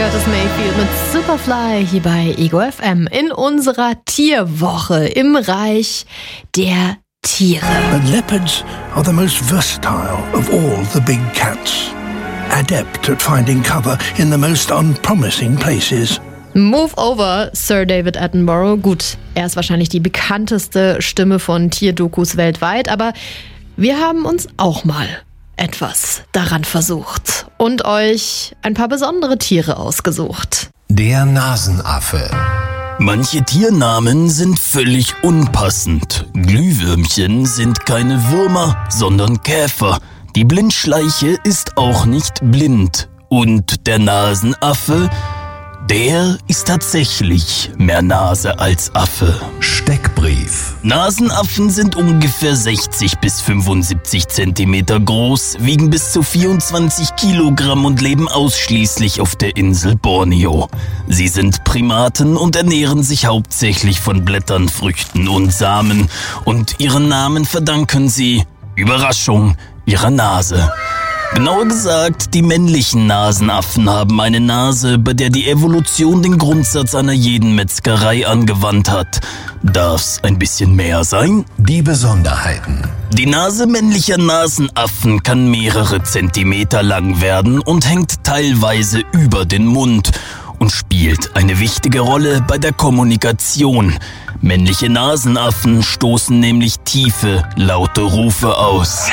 Curtis Mayfield mit Superfly hier bei Ego FM in unserer Tierwoche im Reich der Tiere. And leopards are the most versatile of all the big cats. Adept at finding cover in the most unpromising places. Move over, Sir David Attenborough. Gut, er ist wahrscheinlich die bekannteste Stimme von Tierdokus weltweit, aber wir haben uns auch mal etwas daran versucht und euch ein paar besondere Tiere ausgesucht. Der Nasenaffe. Manche Tiernamen sind völlig unpassend. Glühwürmchen sind keine Würmer, sondern Käfer. Die Blindschleiche ist auch nicht blind. Und der Nasenaffe, der ist tatsächlich mehr Nase als Affe. Steckbrief. Nasenaffen sind ungefähr 60 bis 75 Zentimeter groß, wiegen bis zu 24 Kilogramm und leben ausschließlich auf der Insel Borneo. Sie sind Primaten und ernähren sich hauptsächlich von Blättern, Früchten und Samen. Und ihren Namen verdanken sie, Überraschung, ihrer Nase. Genauer gesagt, die männlichen Nasenaffen haben eine Nase, bei der die Evolution den Grundsatz einer jeden Metzgerei angewandt hat. Darf's ein bisschen mehr sein? Die Besonderheiten. Die Nase männlicher Nasenaffen kann mehrere Zentimeter lang werden und hängt teilweise über den Mund und spielt eine wichtige Rolle bei der Kommunikation. Männliche Nasenaffen stoßen nämlich tiefe, laute Rufe aus.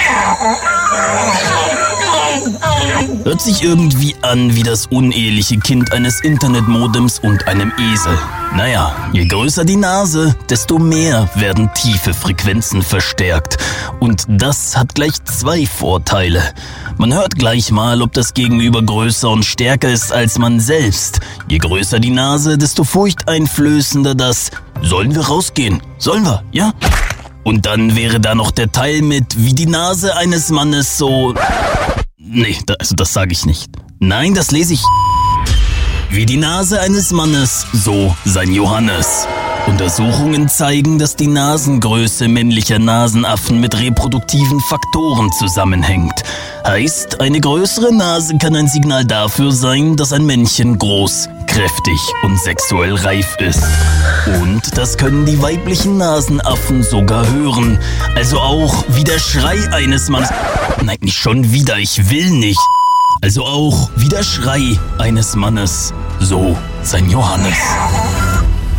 Hört sich irgendwie an wie das uneheliche Kind eines Internetmodems und einem Esel. Naja, je größer die Nase, desto mehr werden tiefe Frequenzen verstärkt. Und das hat gleich zwei Vorteile. Man hört gleich mal, ob das Gegenüber größer und stärker ist als man selbst. Je größer die Nase, desto furchteinflößender das "Sollen wir rausgehen? Sollen wir? Ja?" Und dann wäre da noch der Teil mit, wie die Nase eines Mannes so... Nee, das sage ich nicht. Nein, das lese ich. Wie die Nase eines Mannes, so sein Johannes. Untersuchungen zeigen, dass die Nasengröße männlicher Nasenaffen mit reproduktiven Faktoren zusammenhängt. Heißt, eine größere Nase kann ein Signal dafür sein, dass ein Männchen groß, kräftig und sexuell reif ist. Und das können die weiblichen Nasenaffen sogar hören. Also auch wie der Schrei eines Mannes... Nein, nicht schon wieder, ich will nicht. Also auch wie der Schrei eines Mannes, so sein Johannes.